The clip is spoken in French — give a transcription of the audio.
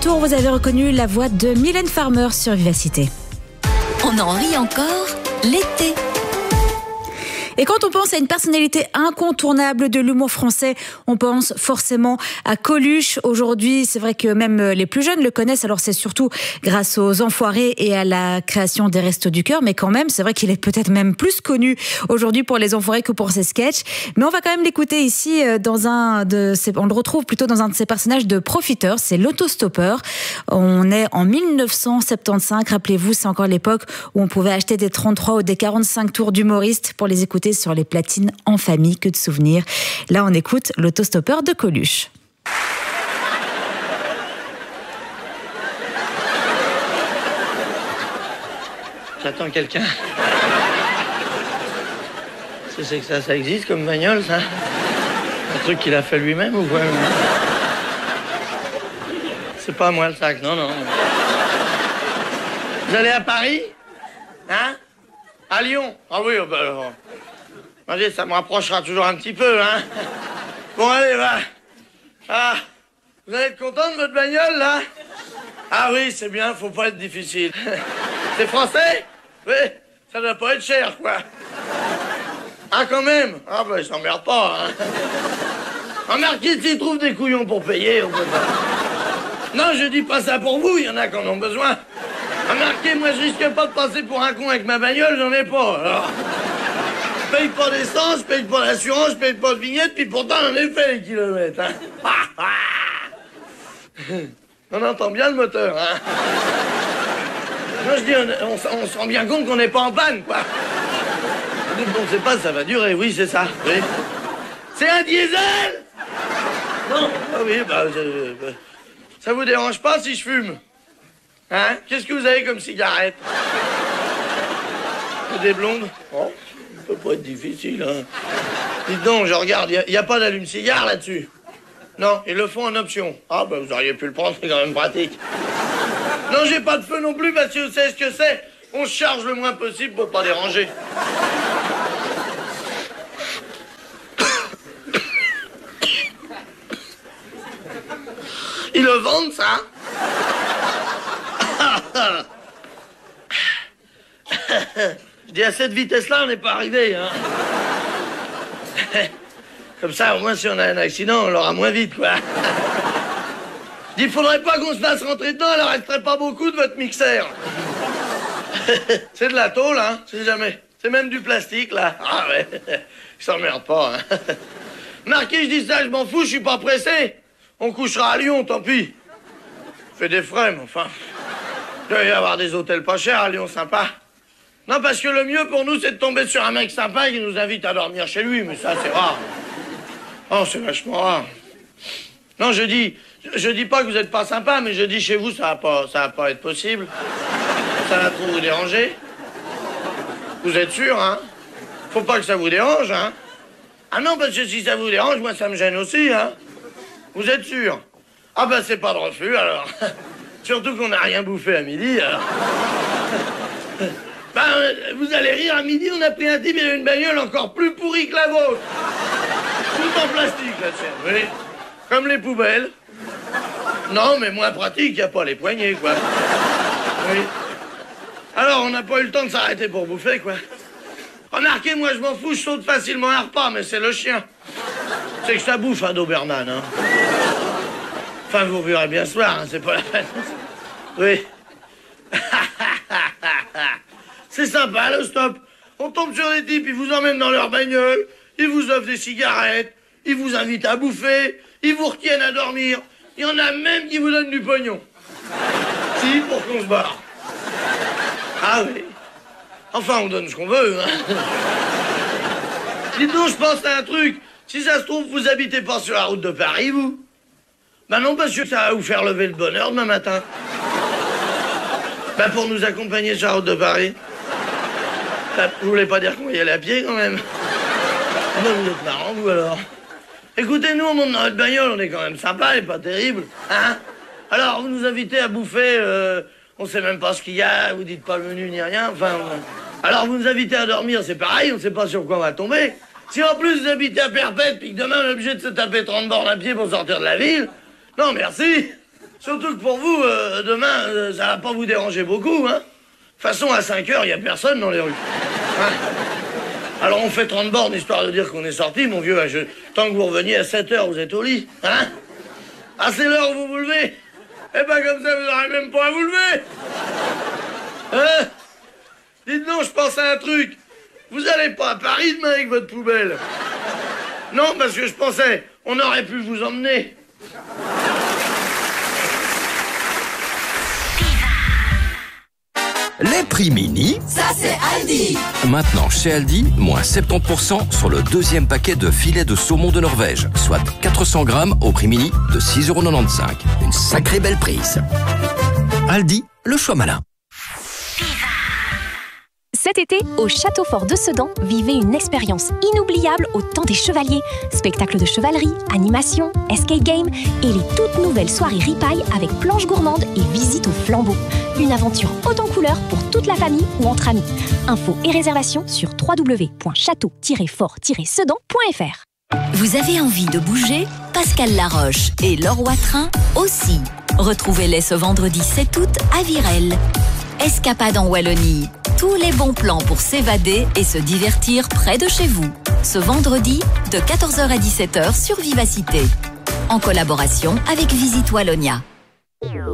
Tour, vous avez reconnu la voix de Mylène Farmer sur Vivacité. On en rit encore l'été. Et quand on pense à une personnalité incontournable de l'humour français, on pense forcément à Coluche. Aujourd'hui, c'est vrai que même les plus jeunes le connaissent. Alors c'est surtout grâce aux Enfoirés et à la création des Restos du Cœur. Mais quand même, c'est vrai qu'il est peut-être même plus connu aujourd'hui pour les Enfoirés que pour ses sketchs. Mais on va quand même l'écouter ici on le retrouve plutôt dans un de ses personnages de Profiteurs. C'est l'autostoppeur. On est en 1975. Rappelez-vous, c'est encore l'époque où on pouvait acheter des 33 ou des 45 tours d'humoristes pour les écouter sur les platines en famille. Que de souvenirs. Là, on écoute l'autostoppeur de Coluche. J'attends quelqu'un. C'est que ça existe comme bagnole, ça? Un truc qu'il a fait lui-même ou quoi? C'est pas moi le sac, non. Vous allez à Paris? Hein? À Lyon? Ah oui, bah alors... Allez, ça me rapprochera toujours un petit peu, hein. Bon, allez, va. Ah, vous allez être content de votre bagnole, là? Ah oui, c'est bien, faut pas être difficile. C'est français? Oui, ça doit pas être cher, quoi. Ah, quand même? Ah, bah, ils s'emmerdent pas, hein. Remarquez, s'ils trouvent des couillons pour payer, on peut pas... Non, je dis pas ça pour vous, il y en a qui en ont besoin. Remarquez, moi, je risque pas de passer pour un con avec ma bagnole, j'en ai pas, alors... Je paye pas d'essence, je paye pas d'assurance, je paye pas de vignette, puis pourtant j'en ai fait les kilomètres, hein. On entend bien le moteur, hein. Moi je dis, on se rend bien compte qu'on n'est pas en panne, quoi. On sait pas, ça va durer, oui, c'est ça, oui. C'est un diesel? Non, ah oui, bah, ça vous dérange pas si je fume? Hein? Qu'est-ce que vous avez comme cigarette? Des blondes? Oh. Ça peut pas être difficile, hein. Dites donc, je regarde, il n'y a pas d'allume-cigare là-dessus? Non, ils le font en option. Ah, bah vous auriez pu le prendre, c'est quand même pratique. Non, j'ai pas de feu non plus, parce que vous savez ce que c'est. On se charge le moins possible pour pas déranger. Ils le vendent, ça? Je dis, à cette vitesse-là, on n'est pas arrivé, hein. Comme ça, au moins, si on a un accident, on l'aura moins vite, quoi. Je dis, faudrait pas qu'on se fasse rentrer dedans, elle en resterait pas beaucoup de votre mixeur. C'est de la tôle, hein, c'est jamais. C'est même du plastique, là. Ah ouais, ils s'emmerdent pas, hein. Marquez, je dis ça, je m'en fous, je suis pas pressé. On couchera à Lyon, tant pis. Fait des frais, mais enfin... Il doit y avoir des hôtels pas chers à Lyon, sympa. Non, parce que le mieux pour nous, c'est de tomber sur un mec sympa qui nous invite à dormir chez lui, mais ça, c'est rare. Oh, c'est vachement rare. Non, je dis pas que vous êtes pas sympa, mais je dis chez vous, ça va pas être possible. Ça va trop vous déranger. Vous êtes sûr, hein? Faut pas que ça vous dérange, hein? Ah non, parce que si ça vous dérange, moi, ça me gêne aussi, hein? Vous êtes sûr? Ah ben, c'est pas de refus, alors. Surtout qu'on n'a rien bouffé à midi, alors. Ben, vous allez rire, à midi, on a pris un type, il a une bagnole encore plus pourrie que la vôtre. Tout en plastique, la tienne, oui. Comme les poubelles. Non, mais moins pratique, y a pas les poignées, quoi. Oui. Alors, on n'a pas eu le temps de s'arrêter pour bouffer, quoi. Remarquez, moi, je m'en fous, je saute facilement un repas, mais c'est le chien. C'est que ça bouffe, un Doberman, hein. Enfin, vous verrez bien ce soir, hein, c'est pas la peine. Oui. C'est sympa, le stop. On tombe sur des types, ils vous emmènent dans leur bagnole, ils vous offrent des cigarettes, ils vous invitent à bouffer, ils vous retiennent à dormir. Il y en a même qui vous donnent du pognon. Si, pour qu'on se barre. Ah oui. Enfin, on donne ce qu'on veut, hein. Dites donc, je pense à un truc. Si ça se trouve, vous habitez pas sur la route de Paris, vous? Ben non, parce que ça va vous faire lever le bonheur demain matin. Ben pour nous accompagner sur la route de Paris. Vous voulez pas dire qu'on va y aller à pied, quand même? Ah ben vous êtes marrant, vous, alors. Écoutez, nous, on monte dans notre bagnole, on est quand même sympa et pas terrible, hein? Alors, vous nous invitez à bouffer, on sait même pas ce qu'il y a, vous dites pas le menu ni rien, enfin... Alors, vous nous invitez à dormir, c'est pareil, on sait pas sur quoi on va tomber. Si en plus vous habitez à Perpète, puis que demain on est obligé de se taper 30 bornes à pied pour sortir de la ville, non, merci. Surtout que pour vous, demain, ça va pas vous déranger beaucoup, hein. De toute façon, à 5 heures, il y a personne dans les rues. Hein. Alors on fait 30 bornes, histoire de dire qu'on est sorti, mon vieux. Tant que vous reveniez à 7 heures, vous êtes au lit, hein. Ah, c'est l'heure où vous vous levez. Eh ben, comme ça, vous n'aurez même pas à vous lever. Hein? Dites donc, je pense à un truc. Vous allez pas à Paris demain avec votre poubelle? Non, parce que je pensais, on aurait pu vous emmener. Les prix mini, Ça, c'est Aldi. maintenant chez Aldi, moins 70% sur le deuxième paquet de filets de saumon de Norvège, soit 400 grammes au prix mini de 6,95 €. Une sacrée belle prise. Aldi, le choix malin. Cet été, au Château Fort de Sedan, vivez une expérience inoubliable au temps des chevaliers. Spectacles de chevalerie, animation, escape game et les toutes nouvelles soirées ripailles avec planches gourmandes et visite au flambeau. Une aventure haute en couleurs pour toute la famille ou entre amis. Infos et réservations sur www.château-fort-sedan.fr. Vous avez envie de bouger? Pascal Laroche et Laure Watrin aussi. Retrouvez-les ce vendredi 7 août à Virel. Escapade en Wallonie. Tous les bons plans pour s'évader et se divertir près de chez vous. Ce vendredi, de 14h à 17h sur Vivacité. En collaboration avec Visite Wallonia.